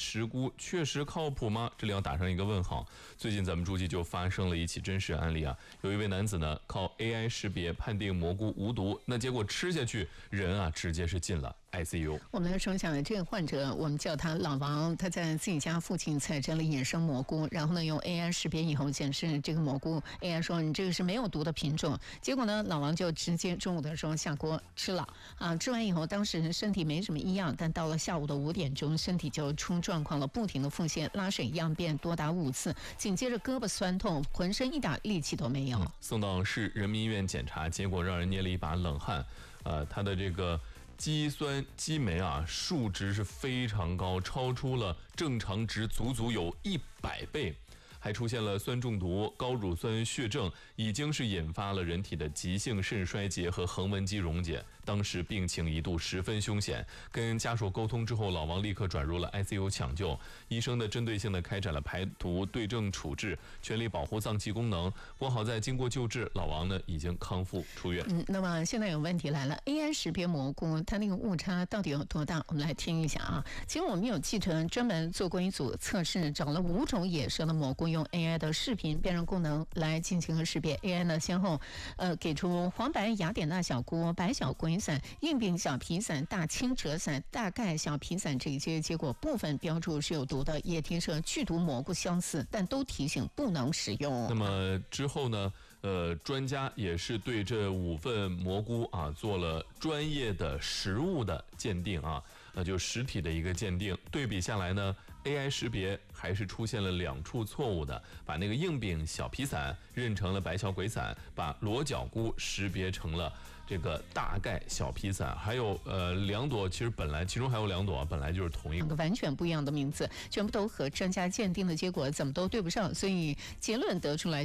实估确实靠谱吗？这里要打上一个问号。最近咱们诸暨就发生了一起真实案例啊，有一位男子呢靠 AI 识别判定蘑菇无毒，那结果吃下去人啊直接是进了 ICU。 我们来说一下这个患者，我们叫他老王，他在自己家附近采摘了野生蘑菇，然后呢用 AI 识别以后显示这个蘑菇 AI 说你这个是没有毒的品种，结果呢老王就直接中午的时候下锅吃了啊，吃完以后当时身体没什么异样，但到了下午的5点钟身体就出状况了，不停的腹泻、拉水样便多达5次，紧接着胳膊酸痛，浑身一点力气都没有。 送到市人民医院检查，结果让人捏了一把冷汗。他的这个肌酸激酶啊数值是非常高，超出了正常值足足有100倍。还出现了酸中毒、高乳酸血症，已经是引发了人体的急性肾衰竭和横纹肌溶解。当时病情一度十分凶险，跟家属沟通之后，老王立刻转入了 ICU 抢救。医生的针对性的开展了排毒对症处置，全力保护脏器功能。不过好在经过救治，老王呢已经康复出院。 那么现在有问题来了 ，AI 识别蘑菇它那个误差到底有多大？我们来听一下啊。其实我们有记者专门做过一组测试，找了5种野生的蘑菇，用 AI 的视频辨认功能来进行识别。AI 呢先后给出黄白雅典娜小菇、白小鬼伞、硬柄小皮伞、大青折伞、大盖小皮伞这些结果，部分标注是有毒的，也提示剧毒蘑菇相似，但都提醒不能使用。 那么之后呢？专家也是对这5份蘑菇啊做了专业的实物的鉴定啊，就实体的一个鉴定。对比下来呢 ，AI 识别还是出现了2处错误的，把那个硬柄小皮伞认成了白小鬼伞，把裸角菇识别成了这个大盖小皮伞，还有2朵，其中还有2朵本来就是同一个， 完全不一样的名字，全部都和专家鉴定的结果怎么都对不上，所以结论得出来。